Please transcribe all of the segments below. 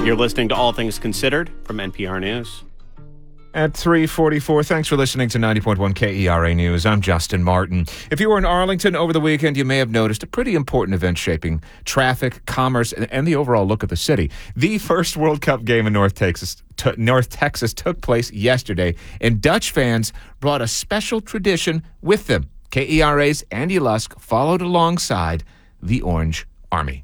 You're listening to All Things Considered from NPR News. At 3:44, thanks for listening to 90.1 KERA News. I'm Justin Martin. If you were in Arlington over the weekend, you may have noticed a pretty important event shaping traffic, commerce, and the overall look of the city. The first World Cup game in North Texas took place yesterday, and Dutch fans brought a special tradition with them. KERA's Andy Lusk followed alongside the Orange Army.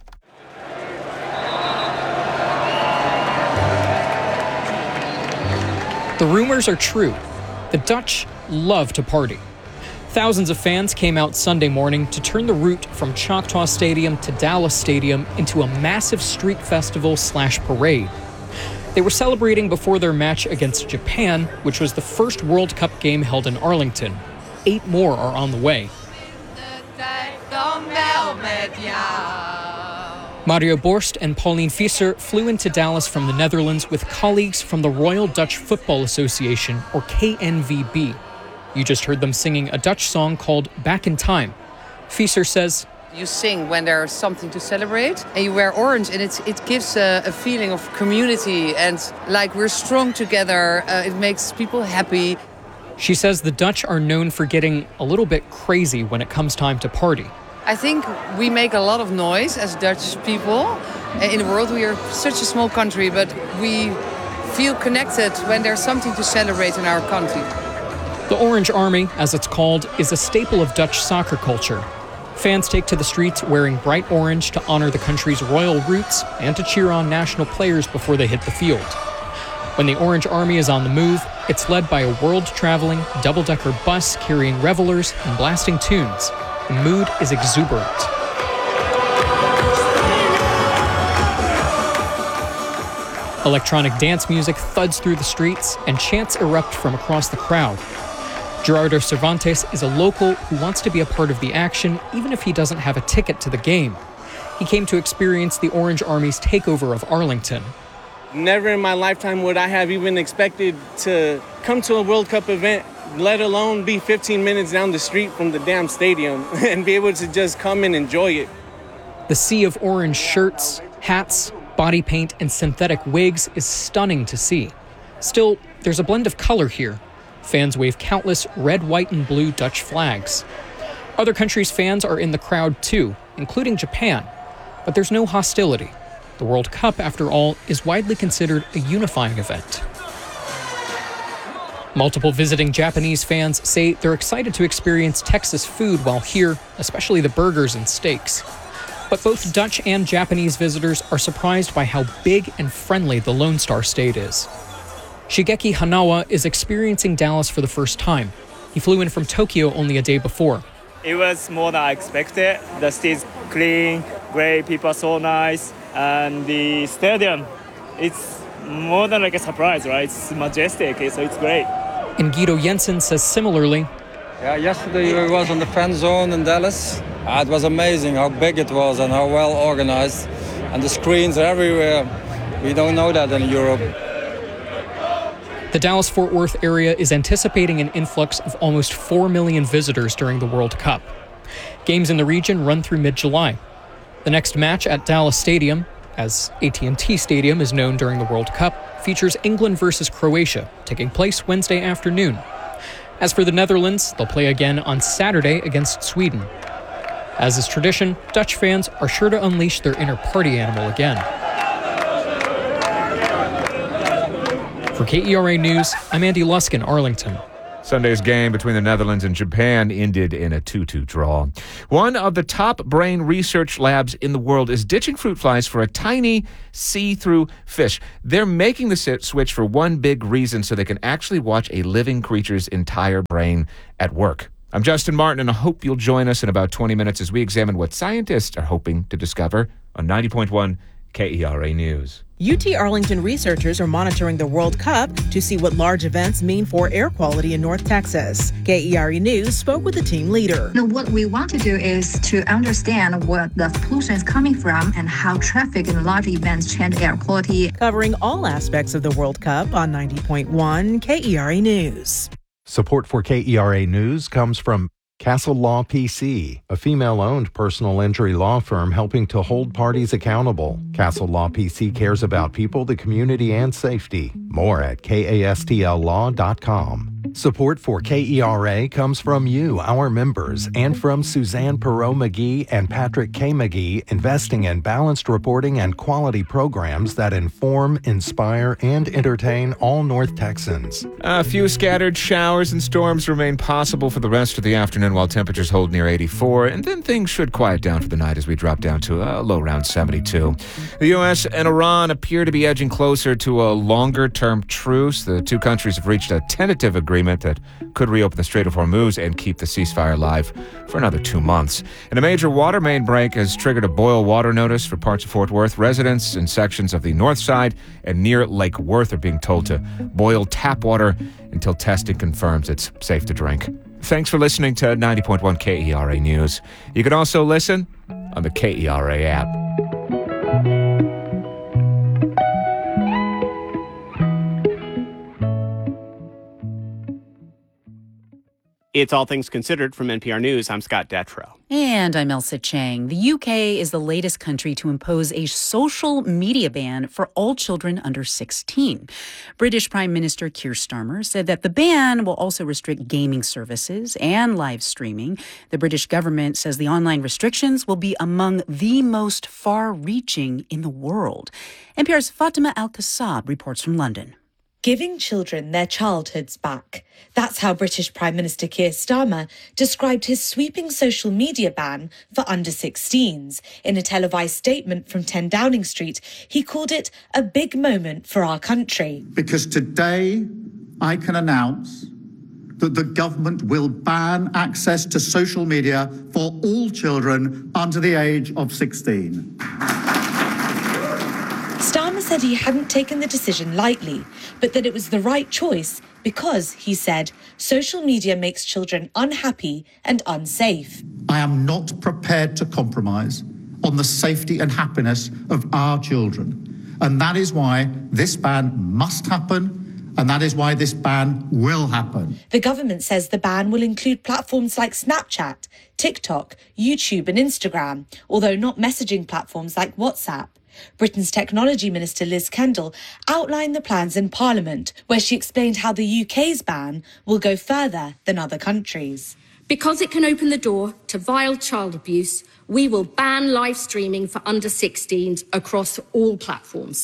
The rumors are true. The Dutch love to party. Thousands of fans came out Sunday morning to turn the route from Choctaw Stadium to Dallas Stadium into a massive street festival/parade. They were celebrating before their match against Japan, which was the first World Cup game held in Arlington. 8 more are on the way. Mario Borst and Pauline Visser flew into Dallas from the Netherlands with colleagues from the Royal Dutch Football Association, or KNVB. You just heard them singing a Dutch song called Back in Time. Visser says, "You sing when there's something to celebrate, and you wear orange, and it gives a feeling of community and like we're strong together. It makes people happy." She says the Dutch are known for getting a little bit crazy when it comes time to party. I think we make a lot of noise as Dutch people. In the world, we are such a small country, but we feel connected when there's something to celebrate in our country. The Orange Army, as it's called, is a staple of Dutch soccer culture. Fans take to the streets wearing bright orange to honor the country's royal roots and to cheer on national players before they hit the field. When the Orange Army is on the move, it's led by a world-traveling, double-decker bus carrying revelers and blasting tunes. The mood is exuberant. Electronic dance music thuds through the streets, and chants erupt from across the crowd. Gerardo Cervantes is a local who wants to be a part of the action, even if he doesn't have a ticket to the game. He came to experience the Orange Army's takeover of Arlington. Never in my lifetime would I have even expected to come to a World Cup event, let alone be 15 minutes down the street from the damn stadium and be able to just come and enjoy it. The sea of orange shirts, hats, body paint, and synthetic wigs is stunning to see. Still, there's a blend of color here. Fans wave countless red, white, and blue Dutch flags. Other countries' fans are in the crowd too, including Japan. But there's no hostility. The World Cup, after all, is widely considered a unifying event. Multiple visiting Japanese fans say they're excited to experience Texas food while here, especially the burgers and steaks. But both Dutch and Japanese visitors are surprised by how big and friendly the Lone Star State is. Shigeki Hanawa is experiencing Dallas for the first time. He flew in from Tokyo only a day before. It was more than I expected. The state's clean, great, people are so nice, and the stadium, it's more than like a surprise, right? It's majestic, so it's great. And Guido Jensen says similarly. Yeah, yesterday I was on the fan zone in Dallas. It was amazing how big it was and how well organized. And the screens are everywhere. We don't know that in Europe. The Dallas-Fort Worth area is anticipating an influx of almost 4 million visitors during the World Cup. Games in the region run through mid-July. The next match at Dallas Stadium, as AT&T Stadium is known during the World Cup, features England versus Croatia, taking place Wednesday afternoon. As for the Netherlands, they'll play again on Saturday against Sweden. As is tradition, Dutch fans are sure to unleash their inner party animal again. For KERA News, I'm Andy Lusk in Arlington. Sunday's game between the Netherlands and Japan ended in a 2-2 draw. One of the top brain research labs in the world is ditching fruit flies for a tiny, see-through fish. They're making the switch for one big reason, so they can actually watch a living creature's entire brain at work. I'm Justin Martin, and I hope you'll join us in about 20 minutes as we examine what scientists are hoping to discover on 90.1 KERA News. UT Arlington researchers are monitoring the World Cup to see what large events mean for air quality in North Texas. KERA News spoke with the team leader. What we want to do is to understand where the pollution is coming from and how traffic and large events change air quality. Covering all aspects of the World Cup on 90.1 KERA News. Support for KERA News comes from Castle Law PC, a female-owned personal injury law firm helping to hold parties accountable. Castle Law PC cares about people, the community, and safety. More at kastllaw.com. Support for KERA comes from you, our members, and from Suzanne Perot-McGee and Patrick K. McGee, investing in balanced reporting and quality programs that inform, inspire, and entertain all North Texans. A few scattered showers and storms remain possible for the rest of the afternoon while temperatures hold near 84, and then things should quiet down for the night as we drop down to a low around 72. The U.S. and Iran appear to be edging closer to a longer-term truce. The two countries have reached a tentative agreement that could reopen the Strait of Hormuz and keep the ceasefire alive for another 2 months. And a major water main break has triggered a boil water notice for parts of Fort Worth. Residents in sections of the north side and near Lake Worth are being told to boil tap water until testing confirms it's safe to drink. Thanks for listening to 90.1 KERA News. You can also listen on the KERA app. It's All Things Considered from NPR News. I'm Scott Detrow. And I'm Elsa Chang. The UK is the latest country to impose a social media ban for all children under 16. British Prime Minister Keir Starmer said that the ban will also restrict gaming services and live streaming. The British government says the online restrictions will be among the most far-reaching in the world. NPR's Fatima Al-Kassab reports from London. Giving children their childhoods back. That's how British Prime Minister Keir Starmer described his sweeping social media ban for under 16s. In a televised statement from 10 Downing Street, he called it a big moment for our country. Because today I can announce that the government will ban access to social media for all children under the age of 16. Starmer said he hadn't taken the decision lightly, but that it was the right choice because, he said, social media makes children unhappy and unsafe. I am not prepared to compromise on the safety and happiness of our children. And that is why this ban must happen, and that is why this ban will happen. The government says the ban will include platforms like Snapchat, TikTok, YouTube and Instagram, although not messaging platforms like WhatsApp. Britain's Technology Minister Liz Kendall outlined the plans in Parliament, where she explained how the UK's ban will go further than other countries. Because it can open the door to vile child abuse, we will ban live streaming for under 16s across all platforms.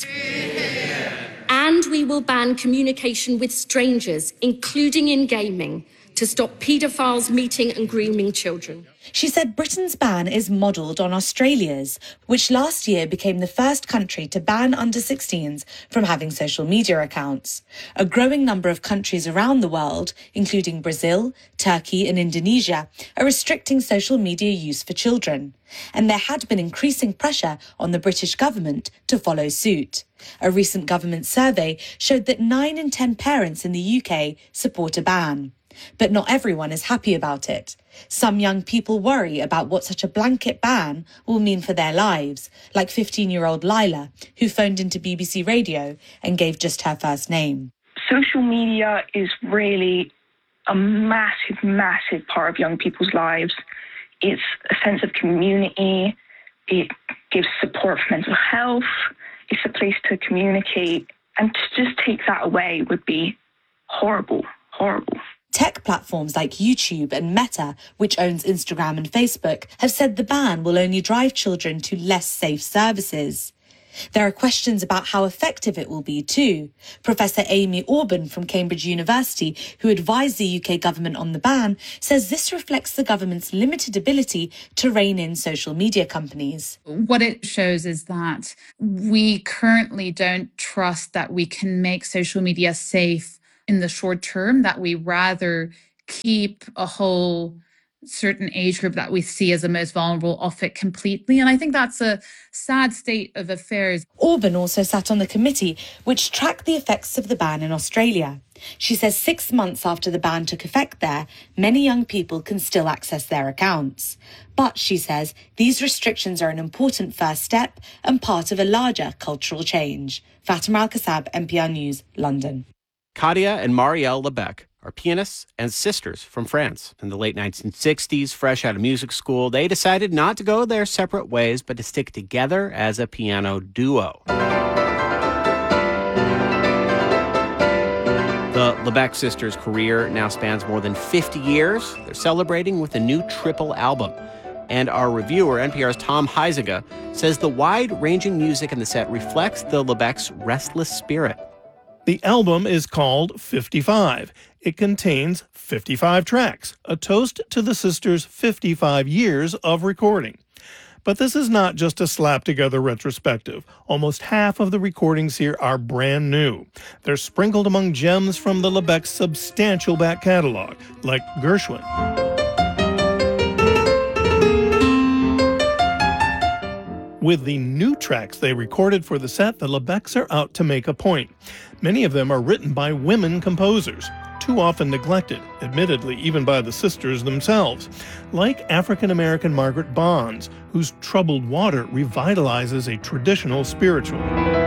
And we will ban communication with strangers, including in gaming, to stop paedophiles meeting and grooming children. She said Britain's ban is modelled on Australia's, which last year became the first country to ban under 16s from having social media accounts. A growing number of countries around the world, including Brazil, Turkey and Indonesia, are restricting social media use for children. And there had been increasing pressure on the British government to follow suit. A recent government survey showed that 9 in 10 parents in the UK support a ban. But not everyone is happy about it. Some young people worry about what such a blanket ban will mean for their lives, like 15-year-old Lila, who phoned into BBC Radio and gave just her first name. Social media is really a massive, massive part of young people's lives. It's a sense of community. It gives support for mental health. It's a place to communicate. And to just take that away would be horrible, horrible. Tech platforms like YouTube and Meta, which owns Instagram and Facebook, have said the ban will only drive children to less safe services. There are questions about how effective it will be too. Professor Amy Orban from Cambridge University, who advised the UK government on the ban, says this reflects the government's limited ability to rein in social media companies. What it shows is that we currently don't trust that we can make social media safe in the short term, that we rather keep a whole certain age group that we see as the most vulnerable off it completely. And I think that's a sad state of affairs. Orban also sat on the committee which tracked the effects of the ban in Australia. She says 6 months after the ban took effect there, many young people can still access their accounts. But, she says, these restrictions are an important first step and part of a larger cultural change. Fatima Al-Kassab, NPR News, London. Kadia and Marielle Lebec are pianists and sisters from France. In the late 1960s, fresh out of music school, they decided not to go their separate ways, but to stick together as a piano duo. The Lebec sisters' career now spans more than 50 years. They're celebrating with a new triple album. And our reviewer, NPR's Tom Huizinga, says the wide-ranging music in the set reflects the Lebec's restless spirit. The album is called 55. It contains 55 tracks, a toast to the sisters' 55 years of recording. But this is not just a slap-together retrospective. Almost half of the recordings here are brand new. They're sprinkled among gems from the Lebec's substantial back catalog, like Gershwin. With the new tracks they recorded for the set, the Lebecs are out to make a point. Many of them are written by women composers, too often neglected, admittedly even by the sisters themselves, like African-American Margaret Bonds, whose Troubled Water revitalizes a traditional spiritual.